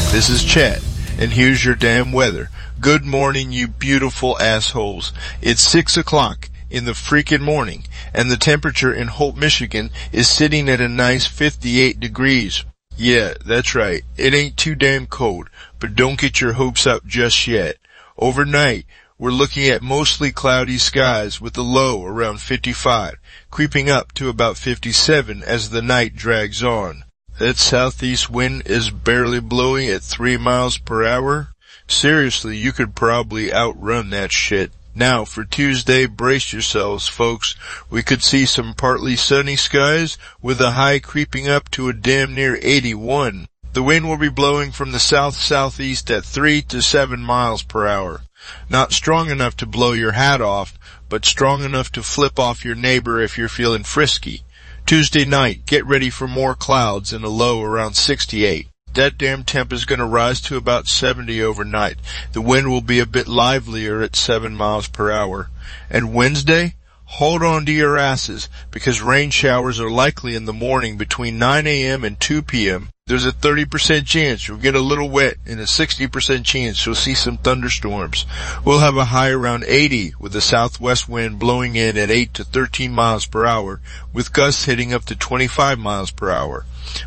This is Chad, and here's your damn weather. Good morning, you beautiful assholes. It's 6 o'clock in the freaking morning, and the temperature in Holt, Michigan is sitting at a nice 58 degrees. Yeah, that's right. It ain't too damn cold, but don't get your hopes up just yet. Overnight, we're looking at mostly cloudy skies with a low around 55, creeping up to about 57 as the night drags on. That southeast wind is barely blowing at 3 miles per hour. Seriously, you could probably outrun that shit. Now, for Tuesday, brace yourselves, folks. We could see some partly sunny skies with a high creeping up to a damn near 81. The wind will be blowing from the south-southeast at 3 to 7 miles per hour. Not strong enough to blow your hat off, but strong enough to flip off your neighbor if you're feeling frisky. Tuesday night, get ready for more clouds and a low around 68. That damn temp is going to rise to about 70 overnight. The wind will be a bit livelier at 7 miles per hour. And Wednesday, hold on to your asses, because rain showers are likely in the morning between 9 a.m. and 2 p.m. There's a 30% chance you'll get a little wet and a 60% chance you'll see some thunderstorms. We'll have a high around 80 with a southwest wind blowing in at 8 to 13 miles per hour, with gusts hitting up to 25 miles per hour.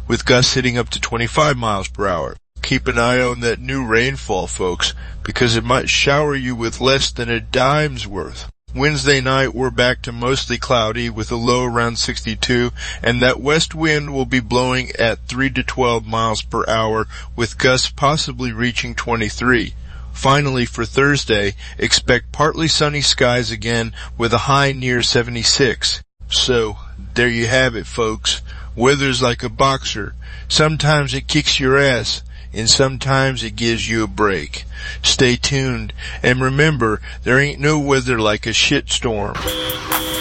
Keep an eye on that new rainfall, folks, because it might shower you with less than a dime's worth. Wednesday night, we're back to mostly cloudy with a low around 62, and that west wind will be blowing at 3 to 12 miles per hour, with gusts possibly reaching 23. Finally, for Thursday, expect partly sunny skies again with a high near 76. So, there you have it, folks. Weather's like a boxer. Sometimes it kicks your ass, and sometimes it gives you a break. Stay tuned, and remember, there ain't no weather like a shitstorm.